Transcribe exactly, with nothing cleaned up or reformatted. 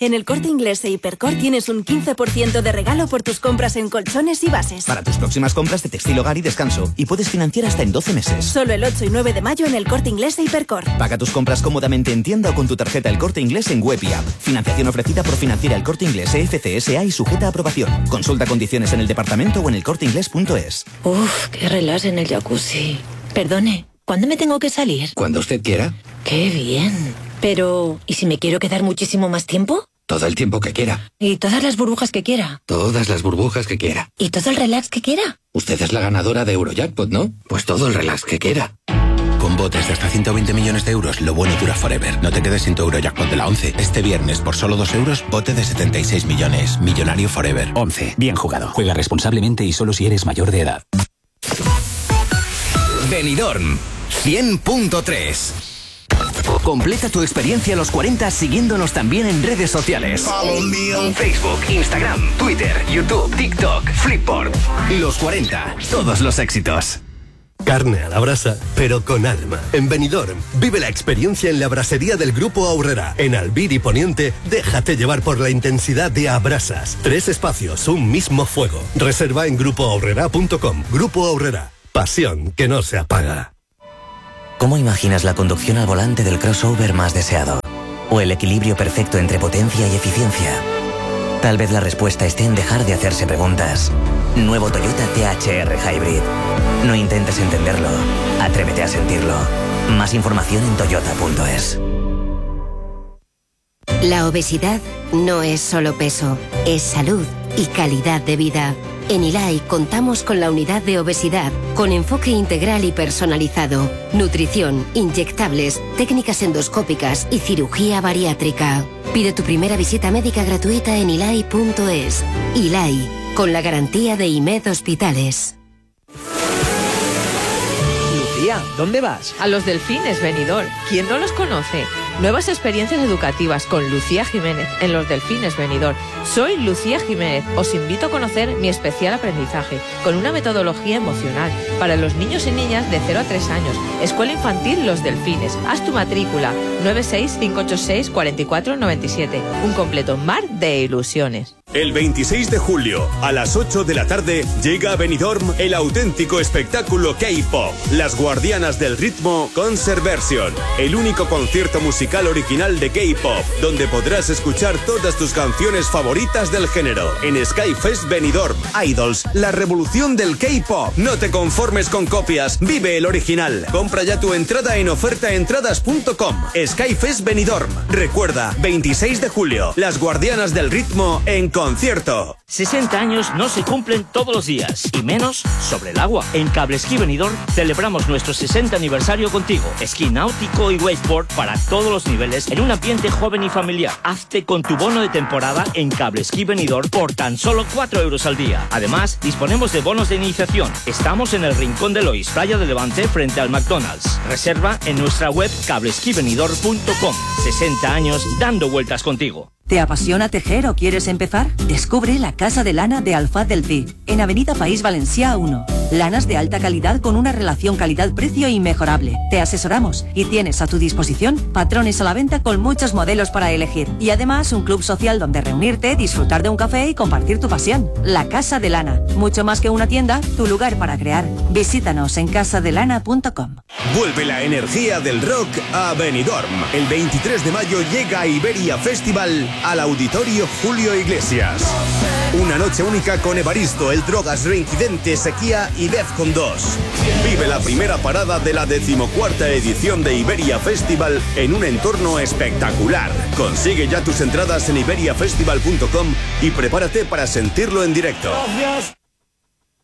En el Corte Inglés e Hipercor tienes un quince por ciento de regalo por tus compras en colchones y bases. Para tus próximas compras de textil, hogar y descanso. Y puedes financiar hasta en doce meses. Solo el ocho y nueve de mayo en el Corte Inglés e Hipercor. Paga tus compras cómodamente en tienda o con tu tarjeta El Corte Inglés en web y app. Financiación ofrecida por Financiera El Corte Inglés E F C S A y sujeta a aprobación. Consulta condiciones en el departamento o en el corte inglés punto es. Uf, qué relax en el jacuzzi. Perdone, ¿cuándo me tengo que salir? Cuando usted quiera. Qué bien. Pero, ¿y si me quiero quedar muchísimo más tiempo? Todo el tiempo que quiera. ¿Y todas las burbujas que quiera? Todas las burbujas que quiera. ¿Y todo el relax que quiera? Usted es la ganadora de Eurojackpot, ¿no? Pues todo el relax que quiera. Con botes de hasta ciento veinte millones de euros, lo bueno dura forever. No te quedes sin tu Eurojackpot de la once. Este viernes, por solo dos euros, bote de setenta y seis millones. Millonario forever. once. Bien jugado. Juega responsablemente y solo si eres mayor de edad. Benidorm cien punto tres. Completa tu experiencia a los cuarenta siguiéndonos también en redes sociales. Facebook, Instagram, Twitter, YouTube, TikTok, Flipboard. Los cuarenta, todos los éxitos. Carne a la brasa, pero con alma. En Benidorm, vive la experiencia en la brasería del Grupo Aurrera. En Albir y Poniente, déjate llevar por la intensidad de Abrasas. Tres espacios, un mismo fuego. Reserva en grupo aurrera punto com. Grupo Aurrera. Pasión que no se apaga. ¿Cómo imaginas la conducción al volante del crossover más deseado? ¿O el equilibrio perfecto entre potencia y eficiencia? Tal vez la respuesta esté en dejar de hacerse preguntas. Nuevo Toyota T H R Hybrid. No intentes entenderlo, atrévete a sentirlo. Más información en toyota punto es. La obesidad no es solo peso, es salud y calidad de vida. En I L A I contamos con la unidad de obesidad, con enfoque integral y personalizado, nutrición, inyectables, técnicas endoscópicas y cirugía bariátrica. Pide tu primera visita médica gratuita en ilai punto es. I L A I, con la garantía de I M E D Hospitales. Lucía, ¿dónde vas? A los Delfines, Benidorm. ¿Quién no los conoce? Nuevas experiencias educativas con Lucía Jiménez en los Delfines, Benidorm. Soy Lucía Jiménez. Os invito a conocer mi especial aprendizaje con una metodología emocional para los niños y niñas de cero a tres años. Escuela Infantil Los Delfines. Haz tu matrícula nueve seis cinco ocho seis cuatro cuatro nueve siete. Un completo mar de ilusiones. El veintiséis de julio, a las ocho de la tarde, llega a Benidorm el auténtico espectáculo K-pop, Las Guardianas del Ritmo Concert Version, el único concierto musical original de K-pop, donde podrás escuchar todas tus canciones favoritas del género. En Skyfest Benidorm, Idols, la revolución del K-pop. No te conformes con copias, vive el original. Compra ya tu entrada en oferta entradas punto com. Skyfest Benidorm. Recuerda, veintiséis de julio, Las Guardianas del Ritmo en concierto. sesenta años no se cumplen todos los días, y menos sobre el agua. En Cable Esquí Benidorm celebramos nuestro sesenta aniversario contigo. Esquí náutico y wakeboard para todos los niveles en un ambiente joven y familiar. Hazte con tu bono de temporada en Cable Esquí Benidorm por tan solo cuatro euros al día. Además, disponemos de bonos de iniciación. Estamos en el Rincón de Lois, Playa de Levante, frente al McDonald's. Reserva en nuestra web cable esquí benidorm punto com. sesenta años dando vueltas contigo. ¿Te apasiona tejer o quieres empezar? Descubre la Casa de Lana de Alfaz del Pi, en Avenida País Valencià uno. Lanas de alta calidad con una relación calidad-precio inmejorable. Te asesoramos y tienes a tu disposición patrones a la venta con muchos modelos para elegir. Y además un club social donde reunirte, disfrutar de un café y compartir tu pasión. La Casa de Lana. Mucho más que una tienda, tu lugar para crear. Visítanos en casa de lana punto com. Vuelve la energía del rock a Benidorm. El veintitrés de mayo llega Iberia Festival al Auditorio Julio Iglesias. Una noche única con Evaristo, El Drogas, Reincidente, Sequía y Defcon dos. Vive la primera parada de la decimocuarta edición de Iberia Festival en un entorno espectacular. Consigue ya tus entradas en iberia festival punto com y prepárate para sentirlo en directo. Gracias.